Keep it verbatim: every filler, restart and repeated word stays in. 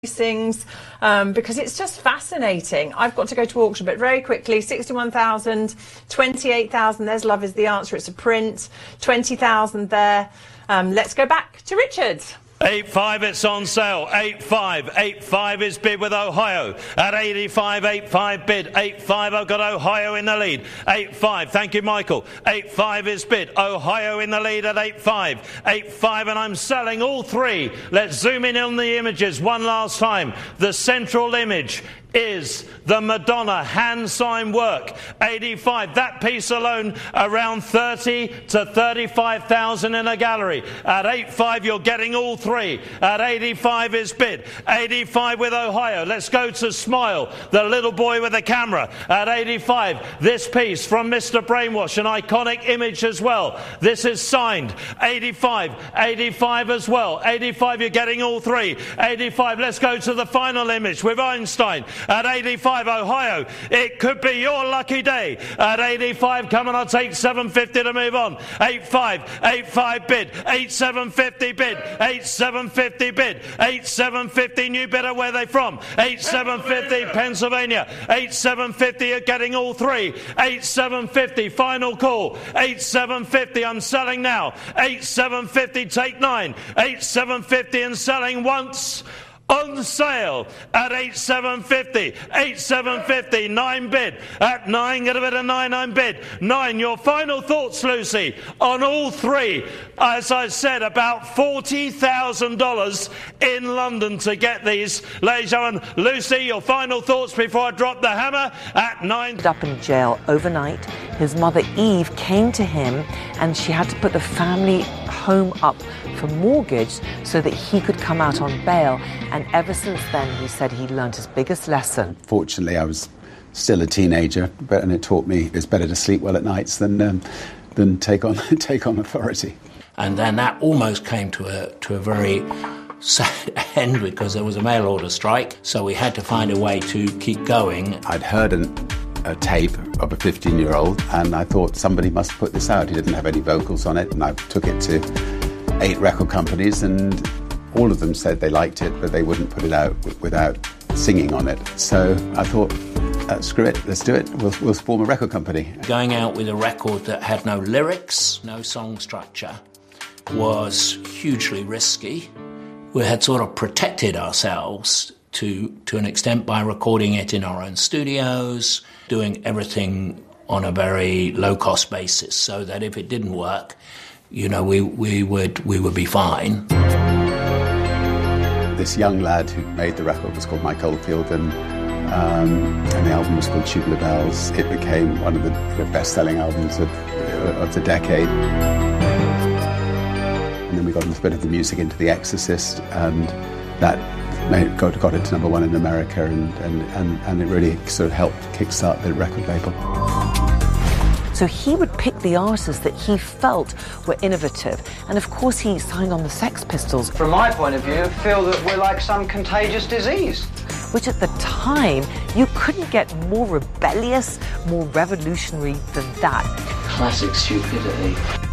sings um, because it's just fascinating. I've got to go to auction, but very quickly, sixty-one thousand, twenty-eight thousand, there's Love is the Answer, it's a print, twenty thousand there. Um, let's go back to Richard. eight five, it's on sale. eight five, eight five is bid with Ohio at eighty-five. eight five bid. eight five, I've got Ohio in the lead. eight five, thank you, Michael. eight five is bid. Ohio in the lead at eight five. eight five, and I'm selling all three. Let's zoom in on the images one last time. The central image is the Madonna hand sign work. eighty-five, that piece alone around thirty to thirty-five thousand in a gallery. At eight five, you're getting all three. At eighty-five is bid. eighty-five with Ohio. Let's go to Smile, the little boy with the camera. At eighty-five, this piece from Mister Brainwash, an iconic image as well. This is signed. eighty-five, eighty-five as well. eighty-five, you're getting all three. eighty-five, let's go to the final image with Einstein. At eighty-five, Ohio, it could be your lucky day. At eighty-five, come on, I'll take seven fifty to move on. eighty-five, eighty-five bid, eighty-seven fifty bid, eighty-seven fifty bid, eighty-seven fifty, new bidder, where are they from? eighty-seven fifty, Pennsylvania. eighty-seven fifty, you're getting all three. eighty-seven fifty, final call. eighty-seven fifty, I'm selling now. eighty-seven fifty, take nine. eighty-seven fifty and selling once. On sale at eighty-seven fifty, eighty-seven fifty, nine bid. At nine, get a bit of nine, nine bid. Nine, your final thoughts, Lucy, on all three. As I said, about forty thousand dollars in London to get these. Ladies and gentlemen, Lucy, your final thoughts before I drop the hammer at nine. Up in jail overnight. His mother, Eve, came to him and she had to put the family home up for mortgage so that he could come out on bail. And ever since then, he said he learned his biggest lesson. Fortunately, I was still a teenager, but and it taught me it's better to sleep well at nights than um, than take on take on authority. And then that almost came to a to a very sad end because there was a mail order strike, so we had to find a way to keep going. I'd heard an, a tape of a fifteen-year-old, and I thought somebody must put this out. He didn't have any vocals on it, and I took it to eight record companies, and all of them said they liked it, but they wouldn't put it out w- without singing on it. So I thought, uh, screw it, let's do it. We'll, we'll form a record company. Going out with a record that had no lyrics, no song structure, was hugely risky. We had sort of protected ourselves to to an extent by recording it in our own studios, doing everything on a very low-cost basis, so that if it didn't work, you know, we, we would we would be fine. This young lad who made the record was called Mike Oldfield, and, um, and the album was called Tubular Bells. It became one of the, the best-selling albums of, of the decade. And then we got a little bit of the music into The Exorcist, and that made, got, got it to number one in America, and, and, and, and it really sort of helped kickstart the record label. So he would pick the artists that he felt were innovative. And of course he signed on the Sex Pistols. From my point of view, I feel that we're like some contagious disease. Which at the time, you couldn't get more rebellious, more revolutionary than that. Classic stupidity.